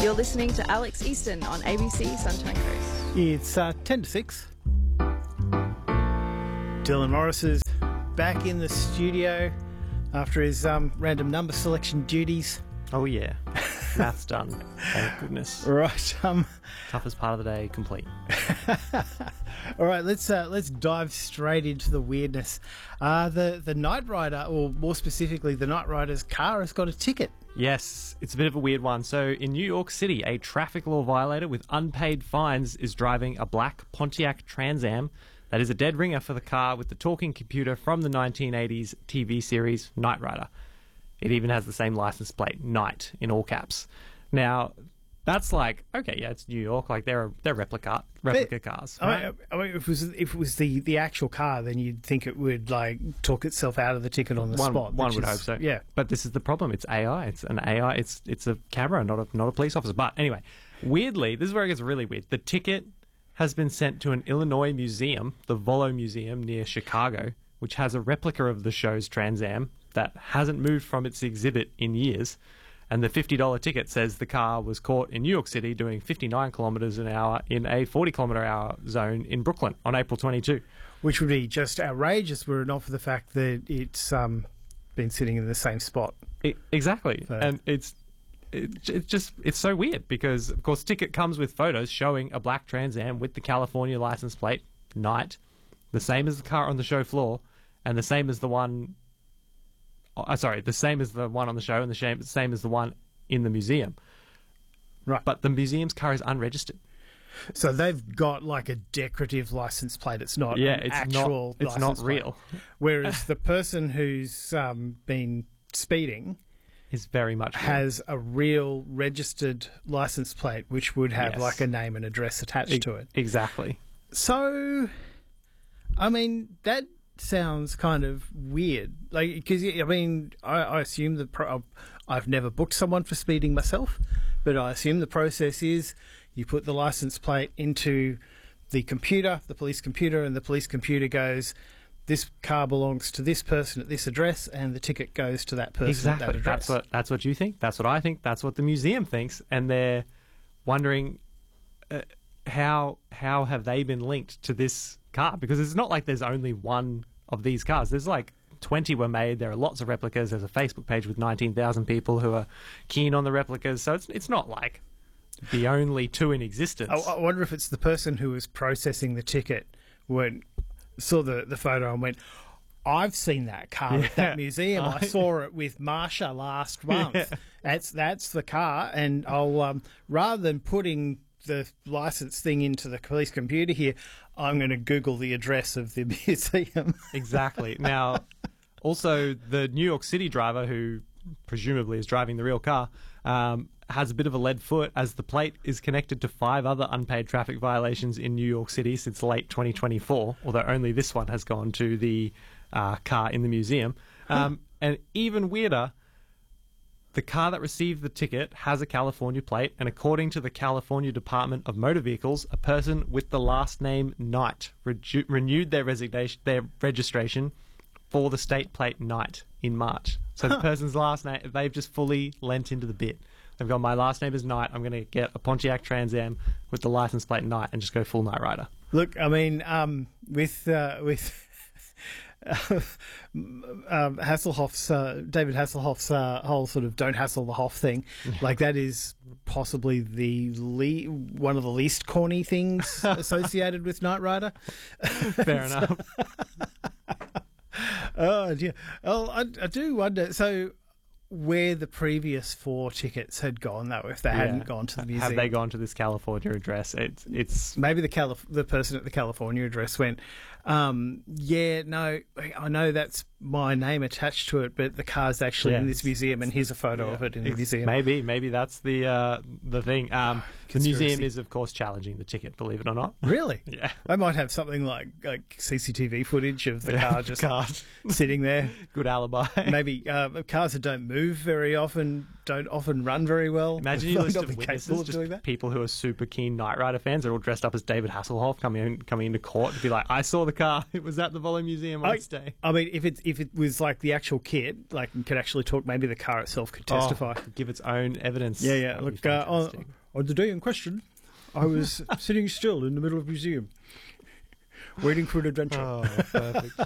You're listening to Alex Easton on ABC Sunshine Coast. It's 10 to 6. Dylan Morris is back in the studio after his random number selection duties. Oh yeah, math's done. Thank goodness. Right. Toughest part of the day complete. All right, let's dive straight into the weirdness. The Knight Rider, or more specifically, the Knight Rider's car has got a ticket. Yes, it's a bit of a weird one. So in New York City, a traffic law violator with unpaid fines is driving a black Pontiac Trans Am that is a dead ringer for the car with the talking computer from the 1980s TV series Knight Rider. It even has the same license plate, Knight, in all caps. Now, that's like, okay, yeah, it's New York, like they're replica cars. Right? I mean, if it was the actual car, then you'd think it would like talk itself out of the ticket on the spot. One would hope so. Yeah, but this is the problem. It's AI. It's an AI. It's a camera, not a police officer. But anyway, weirdly, this is where it gets really weird. The ticket has been sent to an Illinois museum, the Volo Museum near Chicago, which has a replica of the show's Trans Am that hasn't moved from its exhibit in years. And the $50 ticket says the car was caught in New York City doing 59 kilometres an hour in a 40 kilometre hour zone in Brooklyn on April 22. Which would be just outrageous were it not for the fact that it's been sitting in the same spot. Exactly. So. And it's so weird because, of course, ticket comes with photos showing a black Trans Am with the California license plate, Knight, the same as the car on the show floor, and the same as the one... the same as the one on the show and the same as the one in the museum. Right. But the museum's car is unregistered. So they've got like a decorative license plate. It's not actual it's not license real. Plate. Whereas the person who's been speeding is very much real. Has a real registered license plate which would have like a name and address attached to it. Exactly. So, I mean, that sounds kind of weird, like, because I mean, I assume I've never booked someone for speeding myself, but I assume the process is you put the license plate into the computer, the police computer, and the police computer goes, this car belongs to this person at this address, and the ticket goes to that person at that address. That's what you think. That's what I think. That's what the museum thinks, and they're wondering how have they been linked to this car, because it's not like there's only one of these cars. There's like 20 were made. There are lots of replicas. There's a Facebook page with 19,000 people who are keen on the replicas. So it's not like the only two in existence. I wonder if it's the person who was processing the ticket saw the photo and went, I've seen that car at that museum. I saw it with Marsha last month. Yeah. That's the car, and I'll rather than putting the license thing into the police computer here, I'm going to Google the address of the museum. Exactly. Now, also, the New York City driver, who presumably is driving the real car, has a bit of a lead foot, as the plate is connected to 5 other unpaid traffic violations in New York City since late 2024, although only this one has gone to the car in the museum. And even weirder, the car that received the ticket has a California plate, and according to the California Department of Motor Vehicles, a person with the last name Knight renewed their registration for the state plate Knight in March. So the person's last name, they've just fully lent into the bit. They've gone, my last name is Knight, I'm going to get a Pontiac Trans Am with the license plate Knight and just go full Knight Rider. Look, I mean, with Hasselhoff's David Hasselhoff's whole sort of don't hassle the Hoff thing, like that is possibly one of the least corny things associated with Knight Rider. Fair enough. Oh dear. Well, I do wonder. So, where the previous 4 tickets had gone, though, if they hadn't gone to the museum, have they gone to this California address? It's maybe the person at the California address went, no, I know that's my name attached to it, but the car's actually in this museum, and here's a photo of it in the museum. Maybe that's the thing. The museum is, of course, challenging the ticket, believe it or not. Really? Yeah. They might have something like CCTV footage of the car just sitting there. Good alibi. Maybe cars that don't move move very often, don't often run very well. Imagine you Might list not of be witnesses, capable of just doing that. people who are super keen Knight Rider fans. They're all dressed up as David Hasselhoff coming into court to be like, I saw the car. It was at the Volo Museum on its day. I mean, if it was like the actual kit, like and could actually talk, maybe the car itself could testify. Give its own evidence. Yeah. That'd be Look, fantastic. on the day in question, I was sitting still in the middle of the museum, waiting for an adventure. Oh, perfect.